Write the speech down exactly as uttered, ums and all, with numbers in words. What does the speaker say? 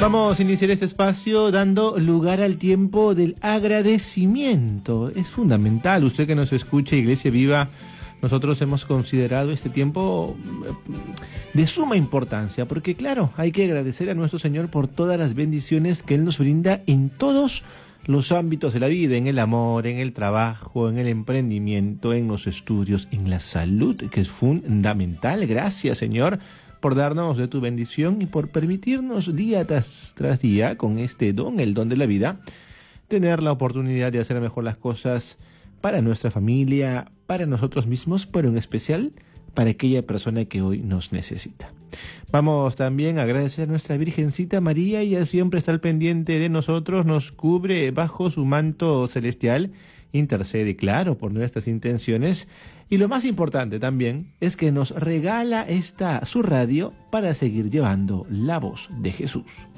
Vamos a iniciar este espacio dando lugar al tiempo del agradecimiento. Es fundamental, usted que nos escucha, Iglesia Viva, nosotros hemos considerado este tiempo de suma importancia, porque claro, hay que agradecer a nuestro Señor por todas las bendiciones que Él nos brinda en todos los ámbitos de la vida, en el amor, en el trabajo, en el emprendimiento, en los estudios, en la salud, que es fundamental. Gracias, Señor, por darnos de tu bendición y por permitirnos día tras, tras día, con este don, el don de la vida, tener la oportunidad de hacer mejor las cosas para nuestra familia, para nosotros mismos, pero en especial para aquella persona que hoy nos necesita. Vamos también a agradecer a nuestra Virgencita María. Ella siempre está al pendiente de nosotros, nos cubre bajo su manto celestial, intercede, claro, por nuestras intenciones, y lo más importante también es que nos regala esta su radio para seguir llevando la voz de Jesús.